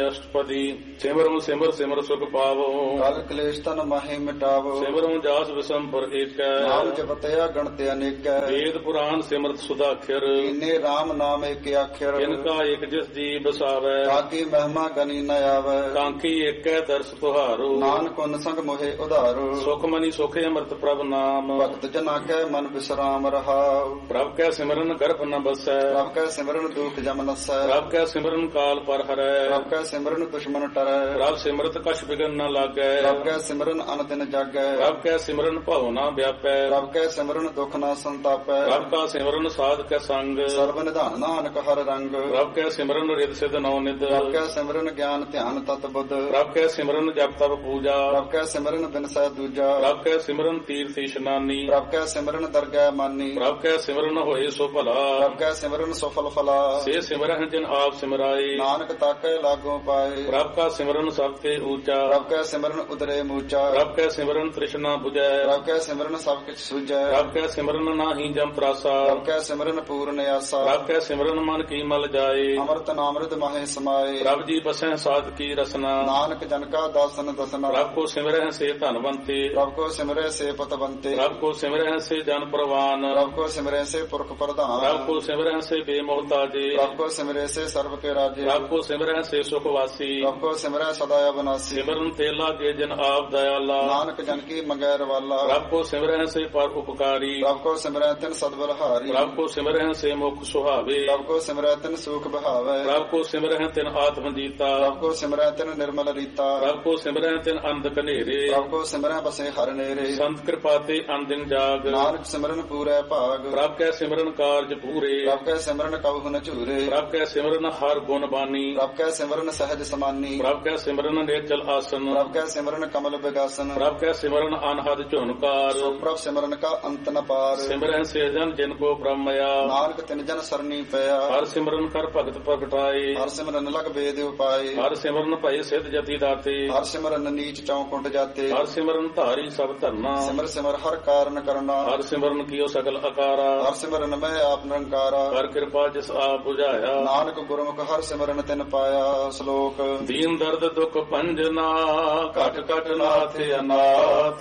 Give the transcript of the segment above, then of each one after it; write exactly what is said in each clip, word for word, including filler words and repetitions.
ਅਸ਼ਟਪਦੀ। ਸਿਮਰੁ ਸਿਮਰ ਸਿਮਰ ਸੁਖ ਪਾਵੋ, ਕਲ ਕਲੇਸ਼ ਤਨ ਮਾਹੇ ਮਿਟਾਵੋ। ਸਿਮਰੁ ਜਾਸ ਵਿਸੰਪਰ ਏਕੈ, ਨਾਮ ਜਪਤਿਆ ਗਣਤ ਅਨੇਕੈ। ਵੇਦ ਪੁਰਾਨ ਸਿਮਰਤ ਸੁਦਾਖਰ, ਕੀਨੇ ਰਾਮ ਨਾਮ ਏਕ ਆਖਰ। ਇਨਕਾ ਏਕ ਜਿਸ ਜੀ ਬਸਾਵੈ, ਤਾਕੀ ਮਹਿਮਾ ਗਨੀ ਨ ਆਵੈ। ਕਾਂਕੀ ਏਕੈ ਦਰਸ ਤੁਹਾਰੋ, ਨਾਨਕ ਉਨ ਸੰਗ ਮੋਹਿ ਉਧਾਰੋ। ਸੁਖ ਮਨੀ ਸੁਖ ਅੰਮ੍ਰਿਤ ਪ੍ਰਭ ਨਾਮ, ਭਗਤ ਜਨਾ ਕੈ ਮਨ ਵਿਸਰਾਮ ਰਹਾਉ। ਪ੍ਰਭ ਕੈ ਸਿਮਰਨ ਗਰਭ ਨ ਬਸੈ, ਪ੍ਰਭ ਕੈ ਸਿਮਰਨ ਦੁਖ ਜਮ ਨਸੈ। ਪ੍ਰਭ ਕੈ ਸਿਮਰਨ ਕਾਲ ਪਰ ਹਰੈ, ਪ੍ਰਭ ਕੈ ਸਿਮਰਨ ਦੁਸ਼ਮਨ ਟਰੈ। ਪ੍ਰਭ ਸਿਮਰਤ ਕਛ ਬਿਗਨ ਨ ਲਾਗੈ, ਪ੍ਰਭ ਕੈ ਸਿਮਰਨ ਅਨ ਦਿਨ ਜਾਗੈ। ਪ੍ਰਭ ਕੈ ਸਿਮਰਨ ਭਉ ਨ ਵਿਆਪੈ, ਪ੍ਰਭ ਕੈ ਸਿਮਰਨ ਦੁਖ ਨ ਸੰਤਾਪੈ। ਪ੍ਰਭ ਕਾ ਸਿਮਰਨ ਸਾਧ ਕੈ ਸੰਗ, ਸਰਬ ਨਿਧਾਨ ਨਾਨਕ ਹਰ ਰੰਗ। ਪ੍ਰਭ ਕੈ ਸਿਮਰਨ ਰਿਦ ਸਿਧ ਨੌ ਨਿਧ, ਪ੍ਰਭ ਕੈ ਸਿਮਰਨ ਗਿਆਨ ਧਿਆਨ ਤਤ ਬੁੱਧ। ਪ੍ਰਭ ਕੈ ਸਿਮਰਨ ਜਪ ਤਪ ਪੂਜਾ, ਪ੍ਰਭ ਕੈ ਸਿਮਰਨ ਬਿਨਸੈ ਦੂਜਾ। ਪ੍ਰਭ ਕੈ ਸਿਮਰਨ ਤੀਰਥ ਇਸ਼ਨਾਨੀ, ਪ੍ਰਭ ਕੈ ਸਿਮਰਨ ਦਰਗਹਿ ਮਾਨੀ। ਪ੍ਰਭ ਕੈ ਸਿਮਰਨ ਹੋਏ ਸੋ ਭਲਾ, ਪ੍ਰਭ ਕੈ ਸਿਮਰਨ ਸਫਲ ਫਲਾ। ਸੇ ਸਿਮਰਨ ਜਿਨ ਆਪ ਸਿਮਰਾਏ, ਨਾਨਕ ਤਾਕੈ ਲਾਗੋ ਪਾਏ। ਪ੍ਰਭ ਕਾ ਸਿਮਰਨ ਸਭ ਤੇ ਊਚਾ, ਪ੍ਰਭ ਕੈ ਸਿਮਰਨ ਉਦਰੇ ਮੂਚਾ। ਪ੍ਰਭ ਕੈ ਸਿਮਰਨ ਤ੍ਰਿਸ਼ਨਾ 부ਜੈ, ਪ੍ਰਭ ਕੈ ਸਿਮਰਨ ਸਭ ਕਿਛ ਸੁਝੈ। ਪ੍ਰਭ ਕੈ ਸਿਮਰਨ ਨਾਹੀ ਜਮ ਤਰਾਸਾ, ਪ੍ਰਭ ਕੈ ਸਿਮਰਨ ਪੂਰਨ ਆਸਾ। ਪ੍ਰਭ ਕੈ ਸਿਮਰਨ ਮਨ ਕੀ ਮਲ ਜਾਏ, ਅੰਮ੍ਰਿਤ ਨਾਮ੍ਰਿਤ ਮਾਹੇ ਸਮਾਏ। ਪ੍ਰਭ ਜੀ ਬਸੈ ਸਾਧ ਕੀ ਰਸਨਾ, ਨਾਨਕ ਜਨ ਕਾ ਦਾਸਨ ਦਸਨਾ। ਪ੍ਰਭ ਕੋ ਸਿਮਰਹਿ ਸੇ ਧਨਵੰਤੇ, ਪ੍ਰਭ ਕੋ ਸਿਮਰੈ ਸੇ ਪਤਵੰਤੇ। ਪ੍ਰਭ ਕੋ ਸਿਮਰਹਿ ਸੇ ਜਨ ਪ੍ਰਵਾਨ, ਪ੍ਰਭ ਕੋ ਸਿਮਰੈ ਸੇ ਪੁਰਖ ਪ੍ਰਧਾਨ। ਪ੍ਰਭ ਕੋ ਸਿਮਰਹਿ ਸੇ ਬੇਮੋਹਤਾਜੇ, ਪ੍ਰਭ ਕੋ ਸਿਮਰੈ ਸੇ ਸਰਬ ਕੇ ਰਾਜੇ। ਪ੍ਰਭ ਕੋ ਸਿਮਰਹਿ ਸੇ ਸੁਖ ਵਾਸੀ, ਪ੍ਰਭ ਕੋ ਸਿਮਰੈ ਸਦਾ ਅਬਨਾਸੀ। ਸਿਮਰਨ ਤੇ ਲਾਗੇ ਜਨ ਆਪ ਦਇਆਲਾ, ਨਾਨਕ ਜਨ ਕੀ ਮੰਗੈ ਰਵਾਲਾ। ਪ੍ਰਭ ਕੋ ਸਿਮਰਹਿ ਸੇ ਪਰ ਉਪਕਾਰੀ, ਪ੍ਰਭ ਕੋ ਸਿਮਰੈ ਤਿਨ ਸਦਬਲਹਾਰੀ। ਪ੍ਰਭ ਕੋ ਸਿਮਰਹਿ ਸੇ ਮੁਖ ਸੁਹਾਵੇ, ਪ੍ਰਭ ਕੋ ਸਿਮਰੈ ਤਿਨ ਸੂਖ ਬਹਾਵੈ। ਪ੍ਰਭ ਕੋ ਸਿਮਰਹਿ ਤਿਨ ਆਤਮ ਜੀਤਾ, ਪ੍ਰਭ ਕੋ ਸਿਮਰੈ ਤਿਨ ਨਿਰਮਲ ਰੀਤਾ। ਪ੍ਰਭ ਕੋ ਸਿਮਰਹਿ ਤਿਨ ਅੰਧ ਕਨੇਰੇ, ਪ੍ਰਭ ਕੋ ਸਿਮਰੈ ਬਸੇ ਹਰ ਨੇਰੇ। ਸੰਤ ਕਿਰਪਾ ਤੇ ਅੰਦਿਨ ਜਾਗ, ਨਾਨਕ ਸਿਮਰਨ ਪੂਰੈ ਭਾਗ। ਪ੍ਰਭ ਕੈ ਸਿਮਰਨ ਕਾਰਜ ਪੂਰੇ, ਪ੍ਰਭ ਕੈ ਸਿਮਰਨ ਕਬਹੁ ਨ ਝੂਰੇ। ਪ੍ਰਭ ਕੈ ਸਿਮਰਨ ਹਰ ਗੁਣ ਬਾਨੀ, ਪ੍ਰਭ ਕੈ ਸਿਮਰਨ ਸਹਿਜ ਸਮਾਨੀ। ਪ੍ਰਭ ਕੈ ਸਿਮਰਨ ਨੇਚਲ ਆਸਨ, ਪ੍ਰਭ ਕੈ ਸਿਮਰਨ ਕਮਲ ਬਿਗਾਸਨ। ਪ੍ਰਭ ਕੈ ਸਿਮਰਨ ਅਨਹਦ ਝੁਨਕਾਰ, ਸੋ ਪ੍ਰਭ ਸਿਮਰਨ ਕਾ ਅੰਤ ਨ ਪਾਰ। ਸਿਮਰਹਿ ਸੇ ਜਨ ਜਿਨ ਕੋ ਬ੍ਰਹਮਇਆ, ਨਾਨਕ ਤਿਨ ਜਨ ਸਰਨੀ ਪਿਆ। ਹਰ ਸਿਮਰਨ ਕਰ ਭਗਤ ਪ੍ਰਗਟਾਏ, ਹਰ ਸਿਮਰਨ ਲਗ ਵੇਦ ਉਪਾਏ। ਹਰ ਸਿਮਰਨ ਭਏ ਸਿਧ ਜਤੀ ਦਾਤੇ, ਹਰ ਸਿਮਰਨ ਨੀਚ ਚੌਕੁੰਟ ਜਾਤੇ। ਹਰ ਸਿਮਰਨ ਧਾਰੀ ਸਭ ਧਰਨਾ, ਸਿਮਰ ਸਿਮਰ ਹਰ ਕਾਰਨ ਕਰਨਾ। ਹਰ ਸਿਮਰਨ ਕੀਓ ਸਗਲ ਅਕਾਰਾ, ਹਰ ਸਿਮਰਨ ਮੈਂ ਆਪ ਨਿਰੰਕਾਰਾ। ਹਰ ਕਿਰਪਾ ਜਿਸ ਆਪ ਬੁਝਾਇਆ, ਨਾਨਕ ਗੁਰਮੁਖ ਹਰ ਸਿਮਰਨ ਤਿਨ ਪਾਇਆ। ਸ਼ਲੋਕ ਦੀਨ ਦਰਦ ਦੁਖ ਭੰਜਨਾ, ਘਟ ਘਟ ਨਾਥ ਅਨਾਥ।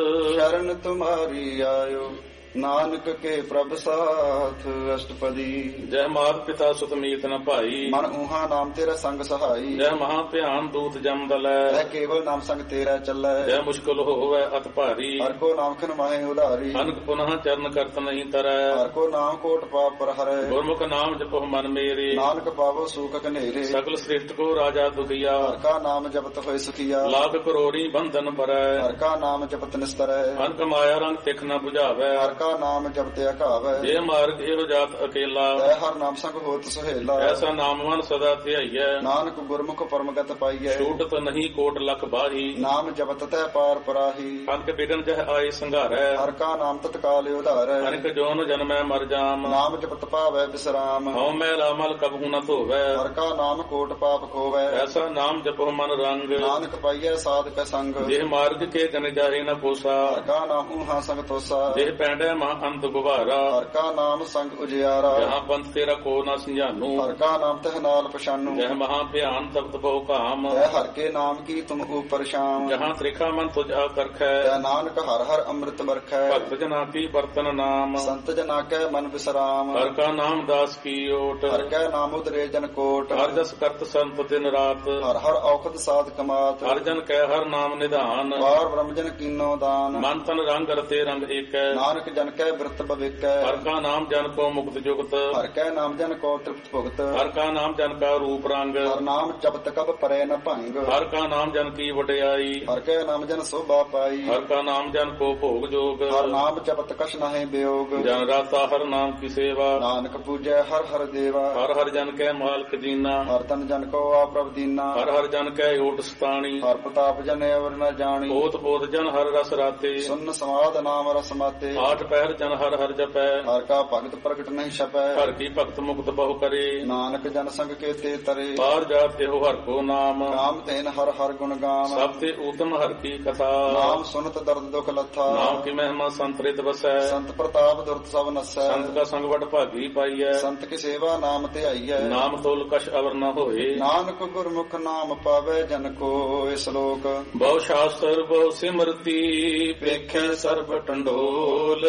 ਸ਼ਰਨ ਤੁਮਾਰੀ ਆਇਓ, ਨਾਨਕ ਕੇ ਪ੍ਰਭ ਸਾਥ। ਅਸ਼ਟਪਦੀ। ਜੈ ਮਾਤ ਪਿਤਾ ਸੁਤ ਮੀਤ ਨ ਭਾਈ, ਮਨ ਊਹਾ ਨਾਮ ਤੇਰਾ ਸੰਗ ਸਹਾਈ। ਜੈ ਮਹਾ ਧਿਆਨ ਦੂਤ ਜਮ ਦਲੈ, ਐ ਕੇਵਲ ਨਾਮ ਸੰਗ ਤੇਰਾ ਚੱਲੈ। ਜੈ ਮੁਸ਼ਕਲ ਹੋਵੈ ਅਤ ਭਾਰੀ, ਹਰ ਕੋ ਨਾਮ ਖਨ ਮਾਹੇ ਉਧਾਰੀ। ਅਨਕ ਪੁਨః ਚਰਨ ਕਰਤ ਨਹੀਂ ਤਰੈ, ਹਰ ਕੋ ਨਾਮ ਕੋਟ ਪਾਪ ਪਰ ਹਰੈ। ਗੁਰਮੁਖ ਨਾਮ ਜਪਹੁ ਮਨ ਮੇਰੇ, ਨਾਨਕ ਪਾਵੋ ਸੂਖ ਕਨੇਰੇ। ਸਗਲ ਸ੍ਰਿਸ਼ਟ ਕੋ ਰਾਜਾ ਦੁਖੀਆ, ਹਰ ਕਾ ਨਾਮ ਜਪਤ ਹੋਏ ਸੁਖੀਆ। ਲਾਖ ਕਰੋੜੀ ਬੰਧਨ ਪਰੈ, ਹਰ ਕਾ ਨਾਮ ਜਪਤ ਨਿਸਤਰੈ। ਅਨਕ ਮਾਇਆ ਰੰਗ ਤਿਖ ਨ 부ਝਾਵੈ, ਹਰ ਕਾ ਨਾਮ ਜਪਤ ਅਘਾਵੈ। ਜੇ ਮਾਰਗ ਇਹੋ ਜਾਤ ਅਕੇਲਾ, ਤੈ ਹਰ ਨਾਮ ਸੰਗ ਹੋਤ ਸੁਹੇਲਾ। ਐਸਾ ਨਾਮ ਮਨ ਸਦਾ ਧਿਆਈਐ, ਨਾਨਕ ਗੁਰਮੁਖ ਪਰਮਗਤ ਪਾਈਐ। ਛੂਟਤ ਨਹੀਂ ਕੋਟ ਲਖ ਬਾਹੀ, ਨਾਮ ਜਪਤ ਤੈ ਪਾਰ ਪਰਾਹੀ। ਅਨਕ ਬਿਗਨ ਜਹ ਆਏ ਸੰਘਾਰੈ, ਹਰ ਕਾ ਨਾਮ ਤਤਕਾਲ ਉਧਾਰੈ। ਅਨਕ ਜੋਨ ਜਨਮੈ ਮਰ ਜਾਮ, ਨਾਮ ਜਪਤ ਪਾਵੈ ਬਿਸਰਾਮ। ਹਉ ਮੈਲਾ ਮਲ ਕਬਹੂ ਨ ਧੋਵੈ, ਹਰ ਕਾ ਨਾਮ ਕੋਟ ਪਾਪ ਖੋਵੈ। ਐਸਾ ਨਾਮ ਜਪਹੁ ਮਨ ਰੰਗ, ਨਾਨਕ ਪਾਈਐ ਸਾਧਕ ਸੰਗ। ਜਿਹ ਮਾਰਗ ਕੇ ਜਨ ਜਾਹੇ ਨ ਕੋਸਾ, ਹਰ ਕਾ ਨਾਮ ਊਹਾ ਸੰਗ ਤੋਸਾ। ਜਿਹ ਪੈਂਡੈ ਮਾ ਅੰਤ ਗੁਬਾਰਾ, ਹਰ ਕਾ ਨਾਮ ਸੰਗ ਉਜਿਆਰਾ। ਜਹਾਂ ਪੰਥ ਤੇਰਾ ਕੋ ਨ ਸੰਜਾਨੂ, ਹਰ ਕਾ ਨਾਮ ਤਹ ਨਾਲ ਪਛਾਨੂ। ਜਹ ਮਹਾ ਭਿਆਨ ਤਪਤ ਬਹੁ ਕਾਮ, ਤੈ ਹਰ ਕੇ ਨਾਮ ਕੀ ਤੁਮ ਉਪਰ ਸ਼ਾਮ। ਜਹਾਂ ਤ੍ਰਿਖਾ ਮਨ ਤੁਝ ਆਕਰਖੈ, ਤੈ ਨਾਨਕ ਹਰ ਹਰ ਅੰਮ੍ਰਿਤ ਵਰਖੈ। ਭਗਤ ਜਨਾ ਕੀ ਬਰਤਨ ਨਾਮ, ਸੰਤ ਜਨਾ ਕੈ ਮਨ ਵਿਸਰਾਮ। ਹਰ ਕਾ ਨਾਮ ਦਾਸ ਕੀ ਓਟ, ਹਰ ਕੈ ਨਾਮ ਉਦਰੇ ਜਨ ਕੋਟ। ਹਰ ਜਸ ਕਰਤ ਸੰਤ ਦਿਨ ਰਾਤ, ਹਰ ਹਰ ਔਖਦ ਸਾਧ ਕਮਾਤ। ਹਰ ਜਨ ਕੈ ਹਰ ਨਾਮ ਨਿਧਾਨ, ਵਾਰ ਬ੍ਰਹਮ ਜਨ ਕੀਨੋ ਦਾਨ। ਮਨ ਤਨ ਰੰਗ ਰਤੇ ਰੰਗ ਏਕੈ, ਨਾਨਕ ਜਨ ਕੈ ਬਿਰਤ ਭਵਿਕੈ। ਹਰ ਕਾ ਨਾਮ ਜਨ ਕੋ ਮੁਕਤ ਜੁਗਤ, ਹਰ ਕੈ ਨਾਮ ਜਨ ਕੋ ਤ੍ਰਿਪਤ ਭੁਗਤ। ਹਰ ਕਾ ਨਾਮ ਜਨ ਕਾ ਰੂਪ ਰੰਗ, ਹਰ ਨਾਮ ਜਪਤ ਕਬ ਪਰੈ ਨ ਭੰਗ। ਹਰ ਕਾ ਨਾਮ ਜਨ ਕੀ ਵਡਿਆਈ, ਹਰ ਕੈ ਨਾਮ ਜਨ ਸੋਭਾ ਪਾਈ। ਹਰ ਕਾ ਨਾਮ ਜਨ ਕੋ ਭੋਗ ਜੋਗ, ਹਰ ਨਾਮ ਜਪਤ ਕਛ ਨਾਹਿ ਬਿਯੋਗ। ਜਨ ਰਾਤਾ ਹਰ ਨਾਮ ਕੀ ਸੇਵਾ, ਨਾਨਕ ਪੂਜੈ ਹਰ ਹਰ ਦੇਵਾ। ਹਰ ਹਰ ਜਨ ਕੈ ਮਾਲਕ ਦੀਨਾ, ਹਰ ਤਨ ਜਨ ਕੋ ਆ ਪ੍ਰਭ ਦੀਨਾ। ਹਰ ਹਰ ਜਨ ਕੈ ਓਟ ਸਤਾਣੀ, ਹਰ ਪ੍ਰਤਾਪ ਜਨ ਅਵਰ ਨ ਜਾਣੀ। ਓਤ ਪੋਤ ਜਨ ਹਰ ਰਸ ਰਾਤੇ, ਸੁਨ ਸਮਾਦ ਨਾਮ ਰਸ ਮਾਤੇ। ਆਠ ਪਹਿਰ ਜਨ ਹਰ ਹਰ ਜਪੈ ਹਰ ਕਾ ਭਗਤ ਪ੍ਰਗਟ ਨਹੀਂ ਛਪੈ ਹਰ ਕੀ ਭਗਤ ਮੁਕਤ ਬਹੁ ਕਰੇ ਨਾਨਕ ਜਨ ਸੰਗ ਕੇ ਤੇ ਤਰੇ ਬਾਹਰ ਜਾਤ ਇਹੋ ਹਰ ਕੋ ਨਾਮ ਨਾਮ ਤੈਨ ਹਰ ਹਰ ਗੁਣ ਗਾਮ ਸਭ ਤੇ ਊਤਮ ਹਰ ਕੀ ਕਥਾ ਨਾਮ ਸੁਨਤ ਦਰਦ ਦੁਖ ਲੱਥਾ ਨਾਮ ਕੀ ਮਹਿਮਾ ਸੰਤਰਿਤ ਵਸੈ ਸੰਤ ਪ੍ਰਤਾਪ ਦੁਰਤ ਸਭ ਨਸੈ ਸੰਤ ਕਾ ਸੰਗ ਵਡ ਭਾਗੀ ਪਾਈਐ ਸੰਤ ਕੀ ਸੇਵਾ ਨਾਮ ਤੇ ਆਈਐ ਨਾਮ ਤੋਲ ਕਛ ਅਵਰ ਨ ਹੋਏ ਨਾਨਕ ਗੁਰਮੁਖ ਨਾਮ ਪਾਵੇ ਜਨ ਕੋ ਇਸ ਲੋਕ ਬਹੁ ਸ਼ਾਸਤਰ ਬਹੁ ਸਿਮਰਤੀ ਵੇਖੈ ਸਰਬ ਟੰਡੋਲ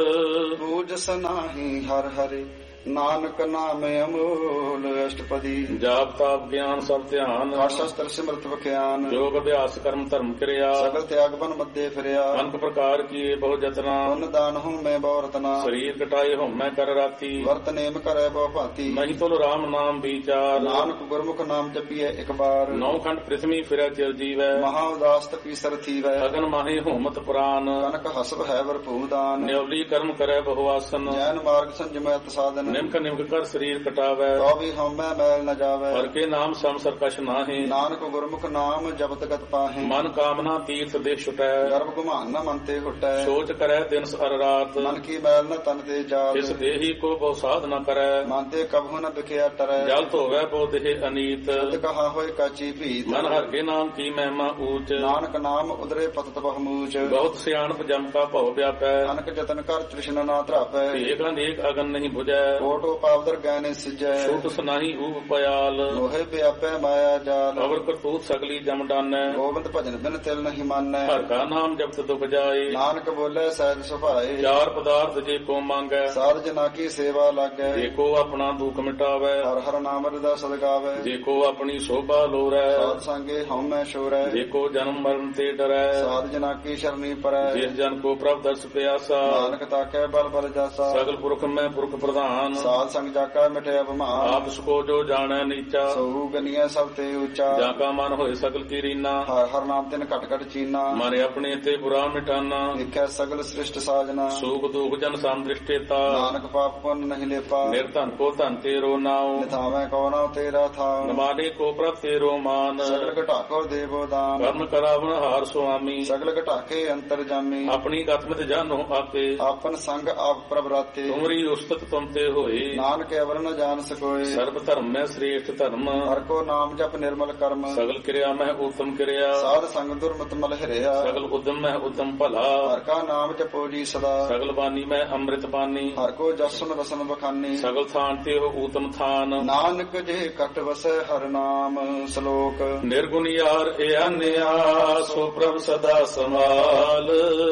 ਬੂਝਸ ਨਾਹੀ ਹਰ ਹਰਿ ਨਾਨਕ ਨਾਮ ਅਮੋਲ ਅਸ਼ਟਪਦੀ ਜਾਪ ਤਾਪ ਗਿਆਨ ਸਭ ਧਿਆਨ ਹਰ ਸ਼ਸਤਰ ਸਿਮਰਤ ਵਿਖਿਆਨ ਜੋਗ ਅਭਿਆਸ ਕਰਮ ਧਰਮ ਕਿਰਿਆ ਸਗਲ ਤਿਆਗ ਬਨ ਮੱਦੇ ਫਿਰਿਆ ਅਨਕ ਪ੍ਰਕਾਰ ਕੀਏ ਬਹੁ ਜਤਨਾ ਪੁੰਨ ਦਾਨ ਹੂੰ ਮੈਂ ਬਹੁ ਰਤਨਾ ਸਰੀਰ ਕਟਾਏ ਹਉਮੈ ਕਰ ਰਾਤੀ ਵਰਤ ਨੇਮ ਕਰੈ ਬਹੁ ਭਾਂਤੀ ਨਹੀਂ ਤੁਲ ਰਾਮ ਨਾਮ ਵਿਚਾਰ ਨਾਨਕ ਗੁਰਮੁਖ ਨਾਮ ਜਪੀਐ ਇੱਕ ਬਾਰ ਨੌ ਖੰਡ ਪ੍ਰਿਥਵੀ ਫਿਰੈ ਚਿਰ ਜੀਵੈ ਮਹਾ ਉਦਾਸ ਤਪੀ ਸਰ ਥੀਵੈ ਅਗਨ ਮਾਹੇ ਹੋਮਤ ਪ੍ਰਾਨ ਕਨਕ ਹਸਬ ਹੈ ਵਰਪੂ ਦਾਨ ਨਿਉਲੀ ਕਰਮ ਕਰੈ ਬਹੁ ਆਸਨ ਜੈਨ ਮਾਰਗ ਸੰਜਮੈ ਸਾਧਨ ਨਿਮਕ ਨਿਮਕ ਕਰ ਸਰੀਰ ਕਟਾਵੈ ਤੋ ਵੀ ਹਉਮੈ ਮੈਲ ਨ ਜਾਵੈ ਹਰ ਕੇ ਨਾਮ ਸਮ ਸਰਕਸ਼ ਨਾਹੀ ਨਾਨਕ ਗੁਰਮੁਖ ਨਾਮ ਜਪਤ ਗਤ ਪਾਹੇ ਮਨ ਕਾਮਨਾ ਤੀਰਥ ਦੇ ਛੁਟੈ ਗਰਭ ਗੁਮਾਨ ਨ ਮਨ ਤੇ ਹੁਟੈ ਸੋਚ ਕਰੈ ਦਿਨ ਅਰ ਰਾਤ ਮਨ ਕੀ ਮੈਲ ਨ ਤਨ ਤੇ ਜਾਤ ਇਸ ਦੇਹੀ ਕੋ ਬਹੁ ਸਾਧ ਨ ਕਰੈ ਮਨ ਤੇ ਕਬਹੁ ਨ ਵਿਖਿਆ ਟਰੈ ਜਲ ਧੋਵੈ ਬਹੁ ਦੇਹ ਅਨੀਤ ਤਦ ਕਹਾ ਹੋਏ ਕਾਚੀ ਭੀਤ ਮਨ ਹਰ ਕੇ ਨਾਮ ਕੀ ਮਹਿਮਾ ਊਚ ਨਾਨਕ ਨਾਮ ਉਦਰੇ ਪਤਤ ਬਹੁਮੂਚ ਬਹੁਤ ਸਿਆਣਪ ਜਮ ਕਾ ਭਉ ਵਿਆਪੈ ਅਨਕ ਜਤਨ ਕਰ ਤ੍ਰਿਸ਼ਨਾ ਨਾ ਧਰਾਪੈ ਏਕ ਅਨੇਕ ਅਗਨ ਨਹੀਂ 부ਜੈ ਕੋਟੋ ਪਾਵਦਰ ਗੈਨੇ ਸਿਜੈ ਛੂਟ ਸੁਨਾਹੀ ਊਪ ਪਿਆਲ ਲੋਹੇ ਵਿਆਪੈ ਮਾਇਆ ਜਾਲ ਅਵਰ ਕਰਤੂਤ ਸਗਲੀ ਜਮ ਡਾਨੈ ਗੋਬਿੰਦ ਭਜਨ ਬਿਨ ਤਿਲ ਨਹੀਂ ਮਾਨੈ ਹਰ ਕਾ ਨਾਮ ਜਪਤ ਦੁਖ ਜਾਏ ਨਾਨਕ ਬੋਲੇ ਸਹਿਜ ਸੁਭਾਏ ਚਾਰ ਪਦਾਰਥ ਜੇ ਕੋ ਮੰਗੈ ਸਾਧ ਜਨਾ ਕੀ ਸੇਵਾ ਲਾਗੈ ਜੇ ਕੋ ਆਪਣਾ ਦੁਖ ਮਿਟਾਵੈ ਹਰ ਹਰ ਨਾਮ ਰਦਾ ਸਦਗਾਵੈ ਜੇ ਕੋ ਆਪਣੀ ਸੋਭਾ ਲੋਰੈ ਸਾਧ ਸੰਗੇ ਹਉਮੈ ਸ਼ੋਰੈ ਜੇ ਕੋ ਜਨਮ ਮਰਨ ਤੇ ਡਰੈ ਸਾਧ ਜਨਾ ਕੀ ਸ਼ਰਨੀ ਪਰੈ ਜਿਸ ਜਨ ਕੋ ਪ੍ਰਭ ਦਰਸ ਪਿਆਸਾ ਨਾਨਕ ਤਾਕੈ ਬਲ ਬਲ ਜਾਸਾ ਸਗਲ ਪੁਰਖ ਮੈਂ ਪੁਰਖ ਪ੍ਰਧਾਨ ਸਾਧ ਸੰਗ ਜਾਕਾ ਮਿਟਿਆ ਬਮਾਨ ਆਪ ਸਕੋ ਜੋ ਜਾਣੈ ਨੀਚਾ ਸੋ ਗਨੀਐ ਸਭ ਤੇ ਉੱਚਾ ਜਾਂ ਕਾ ਮਨ ਹੋਏ ਸਗਲ ਕੀ ਰੀਨਾ ਹਰ ਹਰ ਨਾਮ ਤਿਨ ਘਟ ਘਟ ਚੀਨਾ ਮਨ ਆਪਣੇ ਤੇ ਬੁਰਾ ਮਿਟਾਨਾ ਦੇਖੈ ਸਗਲ ਸ੍ਰਿਸ਼ਟ ਸਾਜਨਾ ਸੂਖ ਦੁਖ ਜਨ ਸੰਦ੍ਰਿਸ਼ਟੇਤਾ ਨਾਨਕ ਪਾਪ ਪੁੰਨ ਨਹੀਂ ਲੇਪਾ ਨਿਰਧਨ ਕੋ ਧਨ ਤੇਰੋ ਨਾਉ ਨਿਥਾਵੇਂ ਕੋ ਨਾਉ ਤੇਰਾ ਥਾਉ ਨਮਾਨੇ ਕੋ ਪ੍ਰਭ ਤੇਰੋ ਮਾਨ ਸਗਲ ਘਟਾਕੋ ਦੇਵੋ ਦਾਨ ਕਰਮ ਕਰਾਵਨ ਹਾਰ ਸੁਆਮੀ ਸਗਲ ਘਟਾਕੇ ਅੰਤਰ ਜਾਮੀ ਆਪਣੀ ਗਤਮਿਤ ਜਾਨੋ ਆਪੇ ਆਪਨ ਸੰਗ ਆਪ ਪ੍ਰਭ ਰਾਤੇ ਤੁਮਰੀ ਉਸਤਤ ਤੁਮ ਤੇ ਹੋਏ ਨਾਨਕ ਅਵਰ ਨ ਜਾਣ ਸਕੋਏ ਸਰਬ ਧਰਮ ਮੈਂ ਸ੍ਰੇਸ਼ਟ ਧਰਮ ਹਰ ਕੋ ਨਾਮ ਜਪ ਨਿਰਮਲ ਕਰਮ ਸਗਲ ਕਿਰਿਆ ਮੈਂ ਉਤਮ ਕਿਰਿਆ ਸਾਧ ਸੰਗ ਦੁਰਮਤ ਮਲ ਹਿਰਿਆ ਸਗਲ ਉਦਮ ਮੈਂ ਉਦਮ ਭਲਾ ਹਰ ਕਾ ਨਾਮ ਜਪੋ ਜੀ ਸਦਾ ਸਗਲ ਬਾਣੀ ਮੈਂ ਅੰਮ੍ਰਿਤ ਬਾਣੀ ਹਰ ਕੋ ਜਸਨ ਵਸਨ ਬਖਾਨੀ ਸਗਲ ਥਾਨ ਤੇ ਹੋ ਊਤਮ ਥਾਨ ਨਾਨਕ ਜੇ ਕਟ ਵਸੈ ਹਰ ਨਾਮ ਸ਼ਲੋਕ ਨਿਰਗੁਣ ਯਾਰ ਏ ਅਨਿਆ ਸੋ ਪ੍ਰਭ ਸਦਾ ਸਮਾਲ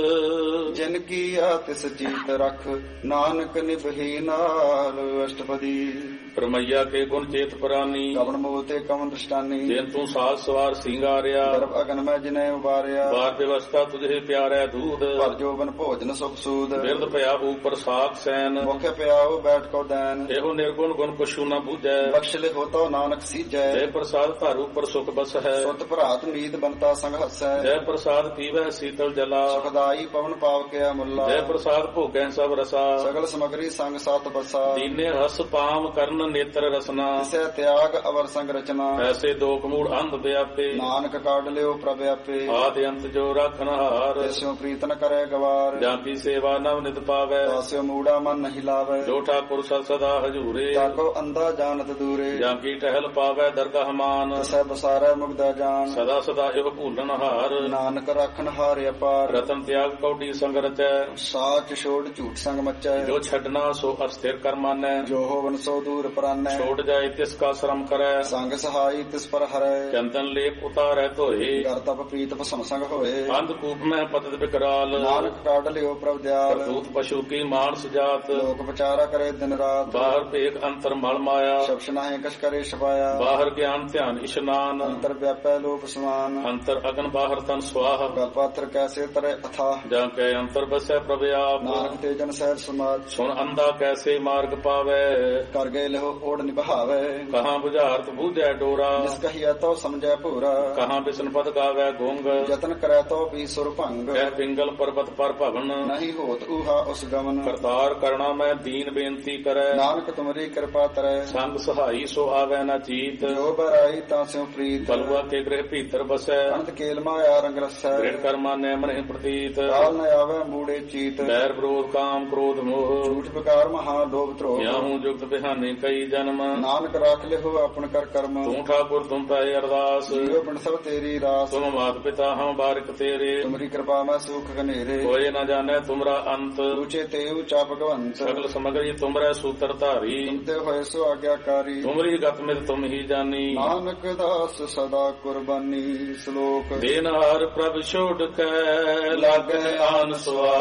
ਜਿਨ ਕੀਆ ਤਿਸ ਜੀਤ ਰਖ ਨਾਨਕ ਨਿਭੀ ਨਾਲ ਅਸ਼ਟਪਦੀ ਪਰਮਈਆ ਕੇ ਗੁਣ ਚੇਤ ਪ੍ਰਾਨੀ ਕਵਨ ਮੂਲ ਤੇ ਕਵਨ ਦ੍ਰਿਸ਼ਟਾਨੀ ਜਿਨ ਤੂੰ ਸਾਜ ਸਵਾਰ ਸਿੰਗਾਰਿਆ ਗਰਭ ਅਗਨ ਮੈਂ ਜਿਨੇ ਉਬਾਰਿਆ ਬਾਰ ਵਿਵਸਥਾ ਤੁਝੇ ਪਿਆਰੈ ਦੂਧ ਪਰ ਜੋਬਨ ਭੋਜਨ ਸੁਖ ਸੂਦ ਬਿਰਦ ਭਇਆ ਉਪਰ ਸਾਖ ਸੈਨ ਮੁਖ ਪਿਆਉ ਬੈਠ ਕੋ ਦੈਨ ਇਹੋ ਨਿਰਗੁਣ ਗੁਣ ਕੁਛੂ ਨਾ ਬੂਝੈ ਬਖਸ਼ ਲੇ ਹੋਤੋ ਨਾਨਕ ਸੀਜੈ ਜੈ ਪ੍ਰਸਾਦ ਧਰ ਉਪਰ ਸੁਖ ਬਸ ਹੈ ਸੁਤ ਭਰਾਤ ਨੀਤ ਬੰਤਾ ਸੰਗ ਹਸੈ ਜੈ ਪ੍ਰਸਾਦ ਪੀਵੈ ਸੀਤਲ ਜਲਾ ਸੁਖਦਾਈ ਪਵਨ ਪਾਵ ਕੇ ਮੁੱਲਾ ਜੈ ਪ੍ਰਸਾਦ ਭੋਗੈ ਸਭ ਰਸਾ ਸਗਲ ਸਮਗਰੀ ਸੰਗ ਸਤ ਬਸਾ ਦੀਨੇ ਰਸ ਪਾਮ ਕਰਨ ਨੇਤਰ ਰਸਨਾ ਤਿਸੈ ਤਿਆਗ ਅਵਰ ਸੰਗ ਰਚਨਾ ਐਸੇ ਦੋਖ ਮੂੜ ਅੰਧ ਵਿਆਪੇ ਨਾਨਕ ਕਾਢ ਲਿਓ ਪ੍ਰਭ ਆਪੇ ਆਦ ਅੰਤ ਜੋ ਰੱਖਨ ਹਾਰ ਤਿਸਿਓ ਪ੍ਰੀਤਨ ਕਰੇ ਗਵਾਰ ਜਾਂ ਕੀ ਸੇਵਾ ਨਵ ਨਿਤ ਪਾਵੈ ਤਾਸਿਓ ਮੂੜਾ ਮਨ ਨਹੀਂ ਲਾਵੇ ਜੋ ਠਾਕੁਰ ਸਦ ਸਦਾ ਹਜੂਰੇ ਤਾਕੋ ਅੰਧਾ ਜਾਣਤ ਦੂਰੇ ਜਾਂ ਕੀ ਟਹਿਲ ਪਾਵੈ ਦਰਗਾਹ ਮਾਨ ਤਿਸੈ ਬਸਾਰੈ ਮੁਗਦਾ ਜਾਨ ਸਦਾ ਸਦਾ ਇਹੋ ਭੂਲਣ ਹਾਰ ਨਾਨਕ ਰੱਖਣ ਹਾਰ ਅਪਾਰ ਰਤਨ ਤਿਆਗ ਕੌਡੀ ਸੰਗ ਰਚੈ ਸਾਚ ਛੋੜ ਝੂਠ ਸੰਗ ਮਚੈ ਜੋ ਛੱਡਣਾ ਸੋ ਅਸਥਿਰ ਕਰ ਮਾਨੈ ਜੋ ਹੋਵਨ ਸੋ ਦੂਰ ਪਰਾਨੈ ਛੋੜ ਜਾਏ ਤਿਸ ਕਾ ਸ਼ਰਮ ਕਰੈ ਸੰਗ ਸਹਾਈ ਤਿਸ ਪਰ ਹਰੈ ਚੰਦਨ ਲੇਪ ਉਤਾਰੈ ਧੋਏ ਕਰ ਤਪ ਪ੍ਰੀਤ ਭਸਮ ਸੰਗ ਹੋਏ ਅੰਧ ਕੂਪ ਮੈਂ ਪਤਿਤ ਬਿਕਰਾਲ ਨਾਨਕ ਕਾਢ ਲਿਓ ਪ੍ਰਭ ਦਿਆਲ ਦੂਤ ਪਸ਼ੂ ਕੀ ਮਾਨਸ ਜਾਤ ਲੋਕ ਵਿਚਾਰਾ ਕਰੇ ਦਿਨ ਰਾਤ ਬਾਹਰ ਭੇਖ ਅੰਤਰ ਮਲ ਮਾਇਆ ਸ਼ਬਸ਼ ਨਾਹੀ ਕਛ ਕਰੇ ਛਪਾਇਆ ਬਾਹਰ ਗਿਆਨ ਧਿਆਨ ਇਸ਼ਨਾਨ ਅੰਤਰ ਵਿਆਪੈ ਲੋਕ ਸਮਾਨ ਅੰਤਰ ਅਗਨ ਬਾਹਰ ਤਨ ਸਵਾਹ ਗਲ ਪਾਤਰ ਕੈਸੇ ਤਰੇ ਅਥਾ ਜਾਂ ਕੈ ਅੰਤਰ ਬਸੈ ਪ੍ਰਭ ਆਪ ਨਾਨਕ ਤੇ ਜਨ ਸਹਿਜ ਸਮਾਜ ਸੁਣ ਅੰਧਾ ਕੈਸੇ ਮਾਰ ਮਾਰਗ ਪਾਵੇ। ਕਰ ਗਏ ਲਹੋ ਓੜ ਨਿਭਾਵੇ। ਕਹਾਂ ਬੁਝਾਰਤ ਬੂਝੈ ਡੋਰਾ, ਜਿਸ ਕਹੀਐ ਤੋ ਸਮਝੈ ਭੂਰਾ। ਕਹਾਂ ਬਿਸ਼ਨ ਪਦ ਗਾਵੇ ਗੁੰਗ, ਯਤਨ ਕਰੈ ਤੋ ਵੀ ਸੁਰ ਭੰਗ। ਕਹਿ ਪਿੰਗਲ ਪਰਬਤ ਪਰ ਭਵਨ, ਨਹੀਂ ਹੋਤ ਊਹਾ ਉਸ ਗਮਨ। ਕਰਤਾਰ ਕਰਣਾ ਮੈਂ ਦੀਨ ਬੇਨਤੀ ਕਰੈ, ਨਾਨਕ ਤੁਮਰੀ ਕਿਰਪਾ ਤਰੈ। ਸੰਗ ਸਹਾਈ ਸੋ ਆਵੈ ਨਾ ਚੀਤ, ਜੋ ਬਰਾਈ ਤਾਂ ਸਿਉ ਪ੍ਰੀਤ। ਬਲਵਾ ਕੇ ਗ੍ਰਹਿ ਭੀਤਰ ਬਸੈ, ਅਨੰਤ ਕੇਲ ਮਾਇਆ ਰੰਗ ਰਸੈ। ਦ੍ਰਿੜ ਕਰਮਾ ਨੈ ਮਨਿ ਪ੍ਰਤੀਤ, ਕਾਲ ਨ ਆਵੈ ਮੂੜੇ ਚੀਤ। ਬੈਰ ਵਿਰੋਧ ਕਾਮ ਕ੍ਰੋਧ ਮੋਹ, ਝੂਠ ਵਿਕਾਰ ਮਹਾ ਲੋਭ ਧਰੋਹ। ਯਾਹੂ ਜੁਗਤ ਬਿਹਾਨੇ ਕਈ ਜਨਮ, ਨਾਨਕ ਰਾਖ ਲਿਹੋ ਆਪਨ ਕਰ ਕਰਮ। ਤੂੰ ਠਾਕੁਰ ਤੁਮ ਪੈ ਅਰਦਾਸ, ਜੀਉ ਬਿਨ ਸਭ ਤੇਰੀ ਰਾਸ। ਤੁਮ ਮਾਤ ਪਿਤਾ ਹਮ ਬਾਰਿਕ ਤੇਰੇ, ਤੁਮਰੀ ਕਿਰਪਾ ਮੈਂ ਸੁਖ ਘਨੇਰੇ। ਹੋਏ ਨਾ ਜਾਣੈ ਤੁਮਰਾ ਅੰਤ, ਉੱਚੇ ਤੇ ਉੱਚਾ ਭਗਵੰਤ। ਸਗਲ ਸਮਗਰੀ ਤੁਮਰੈ ਸੂਤਰ ਧਾਰੀ, ਤੁਮ ਤੇ ਹੋਏ ਸੋ ਆਗਿਆਕਾਰੀ। ਤੁਮਰੀ ਗਤ ਮਿਤ ਤੁਮ ਹੀ ਜਾਨੀ, ਨਾਨਕ ਦਾਸ ਸਦਾ ਕੁਰਬਾਨੀ। ਸ਼ਲੋਕ ਦੇਨਹਾਰ ਪ੍ਰਭ ਛੋੜ ਕੈ, ਲਾਗੈ ਆਨ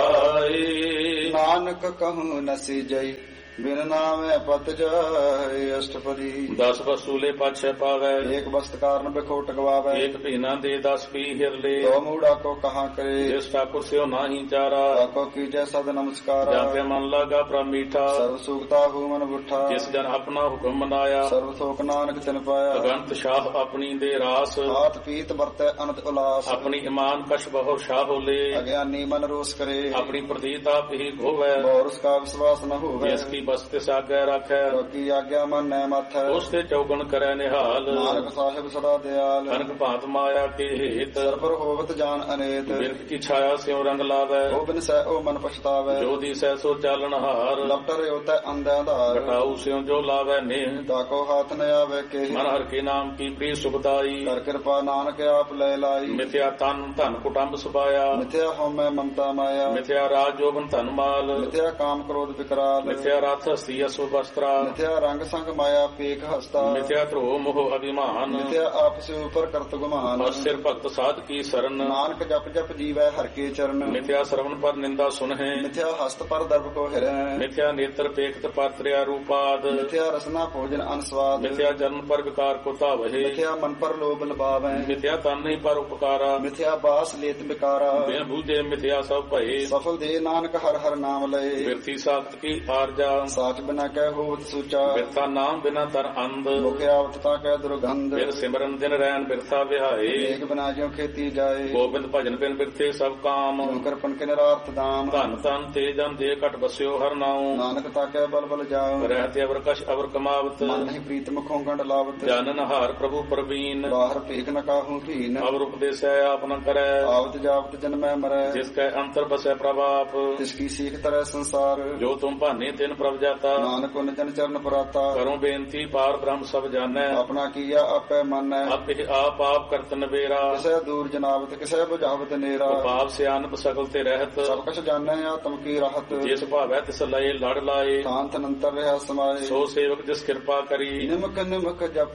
ਸੁਆਈ। ਨਾਨਕ ਕਹੂੰ ਨਸੀ ਜਈ, ਬਿਨ ਨਾਮੈ ਪਤ ਜਾਏ। ਅਸ਼ਟਪਦੀ ਦਸ ਵਸੂਲੇ ਪਾਛੈ ਪਾਵੈ, ਏਕ ਬਸਤ ਕਾਰਨ ਬਿਖੋਟ ਗਵਾਵੇ। ਏਕ ਭੀਨਾ ਦੇ ਦਸ ਪੀ ਹਿਰਲੇ, ਤੋ ਮੂੜਾ ਕੋ ਕਹਾ ਕਰੇ। ਜਿਸ ਠਾਕੁਰ ਸਿਓ ਨਾਹੀ ਚਾਰਾ, ਤਾਕੋ ਕੀਜੈ ਸਦ ਨਮਸਕਾਰਾ। ਜਾਂ ਤੇ ਮਨ ਲਾਗਾ ਪ੍ਰਭ ਮੀਠਾ, ਸਰਬ ਸੁਖਤਾ ਹੂ ਮਨ ਬੁੱਠਾ। ਜਿਸ ਜਨ ਆਪਣਾ ਹੁਕਮ ਮਨਾਇਆ, ਸਰਬ ਸੋਖ ਨਾਨਕ ਤਿਨ ਪਾਇਆ। ਅਗੰਤ ਸ਼ਾਹ ਆਪਣੀ ਦੇ ਰਾਸ, ਹਾਥ ਪੀਤ ਵਰਤੈ ਅਨੰਤ ਉਲਾਸ। ਆਪਣੀ ਇਮਾਨ ਕਛ ਬਹੁ ਸ਼ਾਹ ਹੋਲੇ, ਅਗਿਆਨੀ ਮਨ ਰੋਸ ਕਰੇ। ਆਪਣੀ ਪ੍ਰਤੀਤ ਆਪ ਹੀ ਗੋਵੈ, ਬੋਰਸ ਕਾ ਵਿਸ਼ਵਾਸ ਨ ਹੋਵੇ। ਜਿਸ ਕੀ ਬਸਤਿ ਸਾਗੈ ਰਾਖੈ, ਕੀ ਆਗਿਆ ਮਨ ਨੈ ਮਾਥੈ। ਉਸ ਤੇ ਚੌਗਣ ਕਰੈ ਨਿਹਾਲ, ਨਾਨਕ ਸਾਹਿਬ ਸਦਾ ਦਿਆਲ। ਕਨਕ ਭਾਂਤ ਮਾਇਆ ਕੇ ਹੇਤ, ਸਰਬਰ ਹੋਵਤ ਜਾਨ ਅਨੇਤ। ਬਿਰਖ ਕੀ ਛਾਇਆ ਸਿਉ ਰੰਗ ਲਾਵੈ, ਉਹ ਬਿਨ ਸਹਿ ਉਹ ਮਨ ਪਛਤਾਵੈ। ਜੋ ਦਿਸੈ ਸੋ ਚਾਲਣ ਹਾਰ, ਲਪਟਰ ਉਤੈ ਅੰਧਿ ਆਧਾਰ। ਘਟਾਉ ਸਿਉ ਜੋ ਲਾਵੈ ਨੇਹ, ਤਾਕੋ ਹਾਥ ਨ ਆਵੇ ਕੇ। ਮਨ ਹਰ ਕੇ ਨਾਮ ਕੀ ਪ੍ਰੀ ਸੁਖਦਾਈ। ਕਰ ਕਿਰਪਾ ਨਾਨਕ ਆਪ ਲੈ ਲਾਈ। ਮਿਥਿਆ ਤਨ ਧਨ ਕੁਟੰਬ ਸੁਭਾਇਆ, ਮਿਥਿਆ ਹਉਮੈ ਮਮਤਾ ਮਾਇਆ। ਮਿਥਿਆ ਰਾਜ ਜੋਬਨ ਧਨ ਮਾਲ, ਮਿਥਿਆ ਕਾਮ ਕ੍ਰੋਧ ਵਿਕਰਾਲ। ਮਿਥਿਆ ਰਥ ਹਸਤੀ ਅਸੁ ਵਸਤਰਾ, ਮਿਥਿਆ ਰੰਗ ਸੰਗ ਮਾਇਆ ਪੇਖ ਹਸਤਾ। ਮਿਥਿਆ ਧਰੋ ਮੋਹ ਅਭਿਮਾਨ, ਮਿਥਿਆ ਆਪਸ ਉਪਰ ਕਰਤ ਗੁਮਾਨ। ਅਸਿਰ ਭਗਤ ਸਾਧ ਕੀ ਸਰਨ, ਨਾਨਕ ਜਪ ਜਪ ਜੀਵੈ ਹਰ ਕੇ ਚਰਨ। ਮਿਥਿਆ ਸਰਵਨ ਪਰ ਨਿੰਦਾ ਸੁਨਹਿ, ਮਿਥਿਆ ਹਸਤ ਪਰ ਦਰਬ ਕੋ ਹਿਰੈ। ਮਿਥਿਆ ਨੇਤਰ ਪੇਖਤ ਪਰ ਤ੍ਰਿਆ ਰੂਪਾਦ, ਮਿਥਿਆ ਰਸਨਾ ਭੋਜਨ ਅਨਸਵਾਦ। ਮਿਥਿਆ ਜਨਮ ਪਰ ਵਿਕਾਰ ਕੋ ਧਾਵਹਿ, ਮਿਥਿਆ ਮਨ ਪਰ ਲੋਭ ਲਬਾਵੈ। ਮਿਥਿਆ ਤਨ ਨਹੀਂ ਪਰ ਉਪਕਾਰਾ, ਮਿਥਿਆ ਬਾਸ ਲੇਤ ਬਿਕਾਰਾ। ਬਿਨ ਬੂਝੇ ਮਿਥਿਆ ਸਭ ਭਏ, ਸਫਲ ਦੇ ਨਾਨਕ ਹਰ ਹਰ ਨਾਮ ਲਏ। ਬਿਰਥੀ ਸਾਖਤ ਕੀ ਆਰਜਾ, ਸਾਚ ਬਿਨਾ ਕਹਿ ਹੋਵਤ ਸੂਚਾ। ਬਿਰਥਾ ਨਾਮ ਬਿਨਾ ਤਰ ਅੰਧ, ਮੁਖ ਆਵਤ ਤਾ ਕਹਿ ਦੁਰਗੰਧ। ਬਿਨ ਸਿਮਰਨ ਦਿਨ ਰੈਣ ਬਿਰਥਾ ਵਿਹਾਏ, ਏਕ ਬਿਨਾ ਜਿਉ ਖੇਤੀ ਜਾਏ। ਗੋਬਿੰਦ ਭਜਨ ਬਿਨ ਬਿਰਥੇ ਸਭ ਕਾਮ, ਕਿਉ ਪਨ ਕੇ ਨਿਰਾਰਥ ਦਾਮ। ਧਨ ਧਨ ਤੇ ਜਨ ਦੇ ਘਟ ਬਸਿਓ ਹਰ ਨਾਉ, ਨਾਨਕ ਤਾ ਕਹਿ ਬਲ ਬਲ ਜਾਉ। ਰਹਿਤੇ ਅਵਰ ਕਛ ਅਵਰ ਕਮਾਵਤ, ਮਨ ਨਹੀਂ ਪ੍ਰੀਤ ਮੁਖੋਂ ਗੰਢ ਲਾਵਤ। ਜਾਨਨ ਹਾਰ ਪ੍ਰਭੂ ਪ੍ਰਵੀਨ, ਬਾਹਰ ਭੇਖ ਨ ਕਾਹੂ ਧੀਨ। ਅਵਰ ਉਪਦੇਸੈ ਆਪ ਨ ਕਰੈ, ਆਵਤ ਜਾਵਤ ਜਨਮੈ ਮਰੈ। ਜਿਸ ਕੈ ਅੰਤਰ ਬਸੈ ਪ੍ਰਭ ਆਪ, ਤਿਸ ਕੀ ਸੀਖ ਤਰੈ ਸੰਸਾਰ। ਜੋ ਤੁਮ ਭਾਨੇ ਤਿਨ ਪ੍ਰਭ ਜਾਤਾ, ਨਾਨਕ ਉਨ ਜਨ ਚਰਨ ਪਰਾਤਾ। ਕਰੋ ਬੇਨਤੀ ਪਾਰ ਬ੍ਰਹਮ ਸਭ ਜਾਣੈ, ਆਪਣਾ ਕੀਆ ਆਪੈ ਮਾਨੈ। ਆਪੇ ਆਪ ਆਪ ਕਰਤ ਨਵੇਰਾ, ਕਿਸੇ ਦੂਰ ਜਨਾਵਤ ਕਿਸੇ ਬੁਝਾਵਤ ਨੇਰਾ। ਪਾਪ ਸਿਆਨਪ ਸਕਲ ਤੇ ਰਹਿਤ, ਸਭ ਕਛ ਜਾਣੈ ਆਤਮ ਕੀ ਰਾਹਤ। ਜਿਸ ਭਾਵੈ ਤਿਸ ਲਏ ਲੜ ਲਾਏ, ਸ਼ਾਂਤ ਅਨੰਤਰ ਰਹਾ ਸਮਾਏ। ਸੋ ਸੇਵਕ ਜਿਸ ਕਿਰਪਾ ਕਰੀ, ਨਿਮਕ ਨਿਮਕ ਜਪ